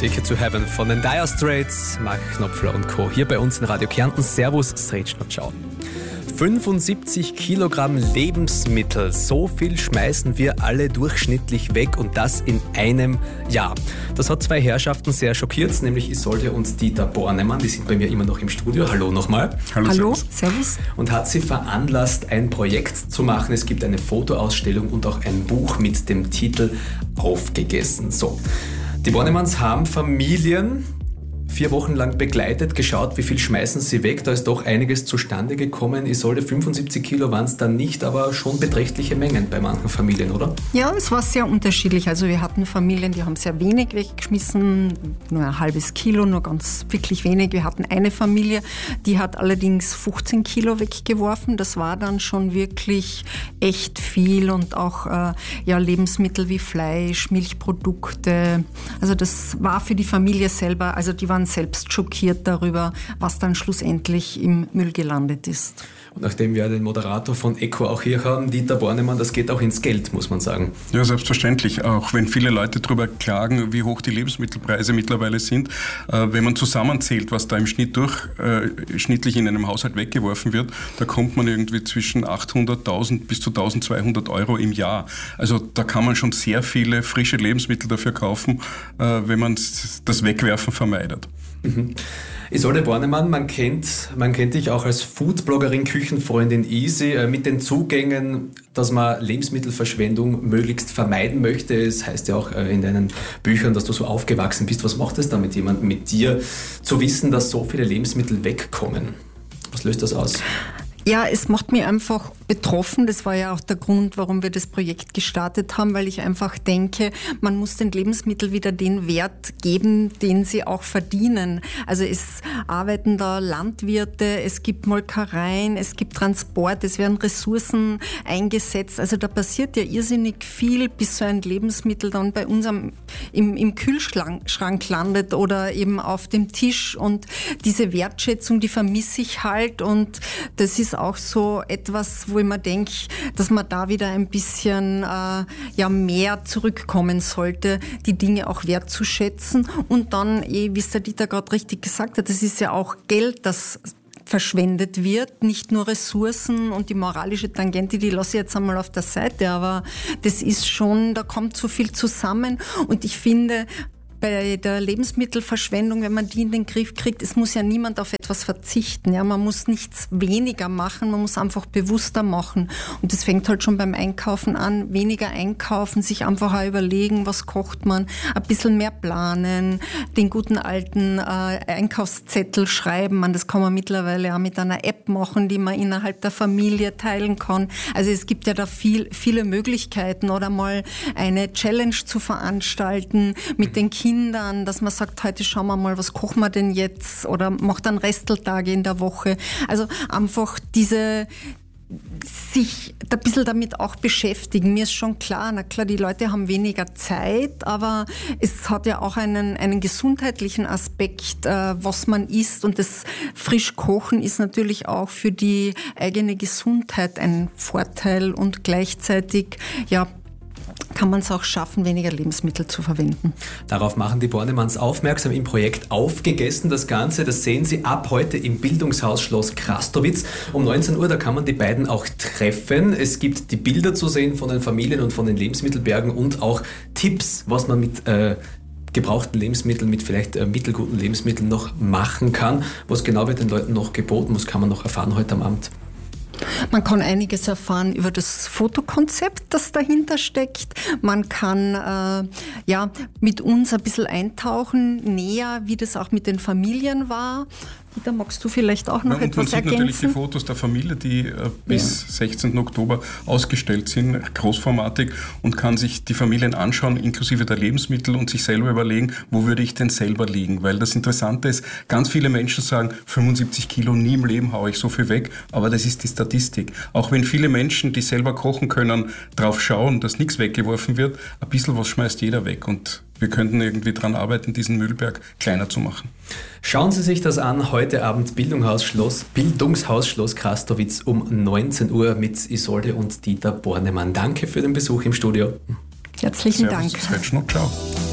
Ticket to Heaven von den Dire Straits, Mark Knopfler und Co. hier bei uns in Radio Kärnten. Servus, Srečna, ciao. 75 Kilogramm Lebensmittel, so viel schmeißen wir alle durchschnittlich weg und das in einem Jahr. Das hat zwei Herrschaften sehr schockiert, nämlich Isolde und Dieter Bornemann, die sind bei mir immer noch im Studio. Hallo nochmal. Hallo, servus. Und hat sie veranlasst, ein Projekt zu machen. Es gibt eine Fotoausstellung und auch ein Buch mit dem Titel Aufgegessen. So, die Bornemanns haben Familien 4 Wochen lang begleitet, geschaut, wie viel schmeißen sie weg. Da ist doch einiges zustande gekommen. Isolde, 75 Kilo waren es dann nicht, aber schon beträchtliche Mengen bei manchen Familien, oder? Ja, es war sehr unterschiedlich. Also wir hatten Familien, die haben sehr wenig weggeschmissen, nur ein halbes Kilo, nur ganz wirklich wenig. Wir hatten eine Familie, die hat allerdings 15 Kilo weggeworfen. Das war dann schon wirklich echt viel und auch Lebensmittel wie Fleisch, Milchprodukte. Also das war für die Familie selber, also die waren selbst schockiert darüber, was dann schlussendlich im Müll gelandet ist. Und nachdem wir den Moderator von ECHO auch hier haben, Dieter Bornemann, das geht auch ins Geld, muss man sagen. Ja, selbstverständlich. Auch wenn viele Leute darüber klagen, wie hoch die Lebensmittelpreise mittlerweile sind. Wenn man zusammenzählt, was da im Schnitt schnittlich in einem Haushalt weggeworfen wird, da kommt man irgendwie zwischen 800.000 bis zu 1.200 Euro im Jahr. Also da kann man schon sehr viele frische Lebensmittel dafür kaufen, wenn man das Wegwerfen vermeidet. Mhm. Isolde Bornemann, man kennt dich auch als Foodbloggerin, Küchenfreundin Easy, mit den Zugängen, dass man Lebensmittelverschwendung möglichst vermeiden möchte. Es heißt ja auch in deinen Büchern, dass du so aufgewachsen bist. Was macht es da mit jemandem, mit dir, zu wissen, dass so viele Lebensmittel wegkommen? Was löst das aus? Ja, es macht mich einfach betroffen. Das war ja auch der Grund, warum wir das Projekt gestartet haben, weil ich einfach denke, man muss den Lebensmitteln wieder den Wert geben, den sie auch verdienen. Also es arbeiten da Landwirte, es gibt Molkereien, es gibt Transport, es werden Ressourcen eingesetzt. Also da passiert ja irrsinnig viel, bis so ein Lebensmittel dann bei uns im Kühlschrank landet oder eben auf dem Tisch. Und diese Wertschätzung, die vermisse ich halt, und das ist auch so etwas, wo ich mir denke, dass man da wieder ein bisschen mehr zurückkommen sollte, die Dinge auch wertzuschätzen. Und dann, wie es der Dieter gerade richtig gesagt hat, das ist ja auch Geld, das verschwendet wird, nicht nur Ressourcen, und die moralische Tangente, die lasse ich jetzt einmal auf der Seite, aber das ist schon, da kommt so viel zusammen, und ich finde, bei der Lebensmittelverschwendung, wenn man die in den Griff kriegt, es muss ja niemand auf etwas verzichten. Ja, man muss nichts weniger machen, man muss einfach bewusster machen. Und das fängt halt schon beim Einkaufen an. Weniger einkaufen, sich einfach auch überlegen, was kocht man, ein bisschen mehr planen, den guten alten Einkaufszettel schreiben. Das kann man mittlerweile auch mit einer App machen, die man innerhalb der Familie teilen kann. Also es gibt ja da viele Möglichkeiten, oder mal eine Challenge zu veranstalten mit den Kindern, dass man sagt, heute schauen wir mal, was kochen wir denn jetzt, oder macht dann Resteltage in der Woche. Also einfach sich ein bisschen damit auch beschäftigen. Mir ist schon klar, die Leute haben weniger Zeit, aber es hat ja auch einen gesundheitlichen Aspekt, was man isst, und das Frischkochen ist natürlich auch für die eigene Gesundheit ein Vorteil, und gleichzeitig, kann man es auch schaffen, weniger Lebensmittel zu verwenden. Darauf machen die Bornemanns aufmerksam im Projekt Aufgegessen. Das Ganze, das sehen Sie ab heute im Bildungshaus Schloss Krastowitz. Um 19 Uhr, da kann man die beiden auch treffen. Es gibt die Bilder zu sehen von den Familien und von den Lebensmittelbergen und auch Tipps, was man mit gebrauchten Lebensmitteln, mit vielleicht mittelguten Lebensmitteln noch machen kann. Was genau wird den Leuten noch geboten, was kann man noch erfahren heute am Abend? Man kann einiges erfahren über das Fotokonzept, das dahinter steckt. Man kann mit uns ein bisschen eintauchen, näher, wie das auch mit den Familien war. Da magst du vielleicht auch noch etwas ergänzen? Man sieht natürlich die Fotos der Familie, die bis 16. Oktober ausgestellt sind, großformatig, und kann sich die Familien anschauen, inklusive der Lebensmittel, und sich selber überlegen, wo würde ich denn selber liegen? Weil das Interessante ist, ganz viele Menschen sagen, 75 Kilo, nie im Leben haue ich so viel weg, aber das ist die Statistik. Auch wenn viele Menschen, die selber kochen können, drauf schauen, dass nichts weggeworfen wird, ein bisschen was schmeißt jeder weg, und wir könnten irgendwie daran arbeiten, diesen Müllberg kleiner zu machen. Schauen Sie sich das an, heute Abend Bildungshaus Schloss Krastowitz um 19 Uhr mit Isolde und Dieter Bornemann. Danke für den Besuch im Studio. Herzlichen Dank. Servus, ciao.